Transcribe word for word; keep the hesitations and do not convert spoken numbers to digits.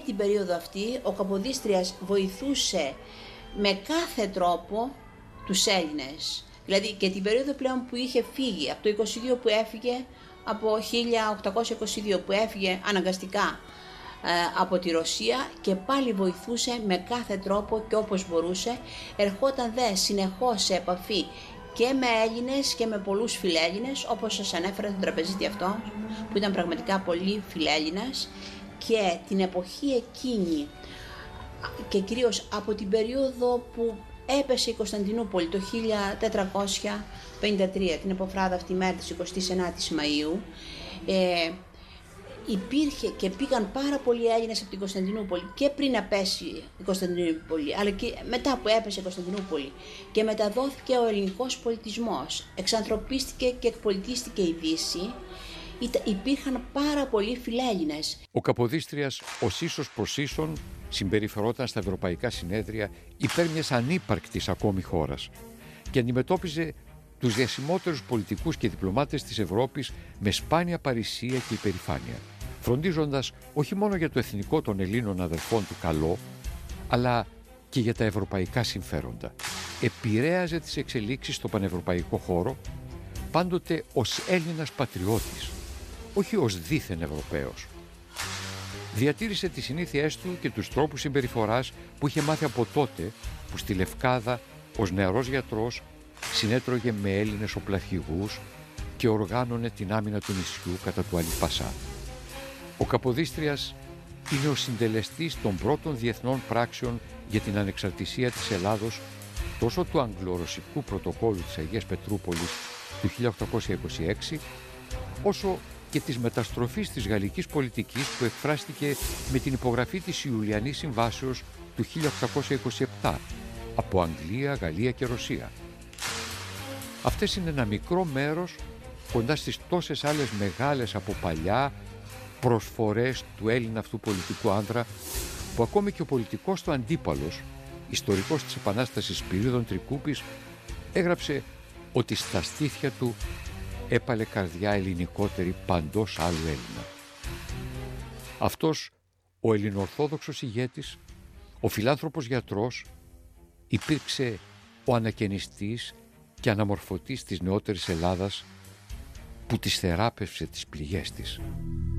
την περίοδο αυτή ο Καποδίστριας βοηθούσε με κάθε τρόπο τους Έλληνες. Δηλαδή και την περίοδο πλέον που είχε φύγει, από το είκοσι δύο που έφυγε, από χίλια οκτακόσια είκοσι δύο που έφυγε αναγκαστικά ε, από τη Ρωσία, και πάλι βοηθούσε με κάθε τρόπο και όπως μπορούσε. Ερχόταν δε συνεχώς σε επαφή και με Έλληνες και με πολλούς φιλέλληνες, όπως σας ανέφερα τον τραπεζίτη αυτό, που ήταν πραγματικά πολύ φιλέλληνας, και την εποχή εκείνη και κυρίως από την περίοδο που έπεσε η Κωνσταντινούπολη το χίλια τετρακόσια πενήντα τρία, την εποφράδα αυτή μέρα της εικοστής ενάτης Μαΐου, ε, υπήρχε και πήγαν πάρα πολλοί Έλληνες από την Κωνσταντινούπολη και πριν να πέσει η Κωνσταντινούπολη, αλλά και μετά που έπεσε η Κωνσταντινούπολη, και μεταδόθηκε ο ελληνικός πολιτισμός, εξανθρωπίστηκε και εκπολιτίστηκε η Δύση. Υπήρχαν πάρα πολλοί φιλέλληνες. Ο Καποδίστριας ως ίσος προς ίσον συμπεριφερόταν στα ευρωπαϊκά συνέδρια υπέρ μιας ανύπαρκτης ακόμη χώρας και αντιμετώπιζε τους διασημότερους πολιτικούς και διπλωμάτες της Ευρώπης με σπάνια παρησία και υπερηφάνεια, φροντίζοντας όχι μόνο για το εθνικό των Ελλήνων αδερφών του καλό, αλλά και για τα ευρωπαϊκά συμφέροντα. Επηρέαζε τις εξελίξεις στο πανευρωπαϊκό χώρο, πάντοτε ως Έλληνας πατριώτης, όχι ως δίθεν Ευρωπαίος. Διατήρησε τις συνήθειές του και τους τρόπους συμπεριφοράς που είχε μάθει από τότε που στη Λευκάδα ως νεαρός γιατρός συνέτρωγε με Έλληνες οπλαρχηγούς και οργάνωνε την άμυνα του νησιού κατά του Αλι Πασά. Ο Καποδίστριας είναι ο συντελεστής των πρώτων διεθνών πράξεων για την ανεξαρτησία της Ελλάδος, τόσο του Αγγλο-Ρωσικού πρωτοκόλλου της Αγίας Πετρούπολης του χίλια οκτακόσια είκοσι έξι, όσο και της μεταστροφής της γαλλικής πολιτικής που εκφράστηκε με την υπογραφή της Ιουλιανής Συμβάσεως του χίλια οκτακόσια είκοσι επτά από Αγγλία, Γαλλία και Ρωσία. Αυτές είναι ένα μικρό μέρος κοντά στις τόσες άλλες μεγάλες από παλιά προσφορές του Έλληνα αυτού πολιτικού άντρα, που ακόμη και ο πολιτικός του αντίπαλος, ιστορικός της Επανάστασης Σπυρίδων Τρικούπης, έγραψε ότι στα στήθια του έπαλε καρδιά ελληνικότερη παντός άλλου Έλληνα. Αυτός ο ελληνοορθόδοξος ηγέτης, ο φιλάνθρωπος γιατρός, υπήρξε ο ανακαινιστής και αναμορφωτής της νεότερης Ελλάδας, που της θεράπευσε τις πληγές της.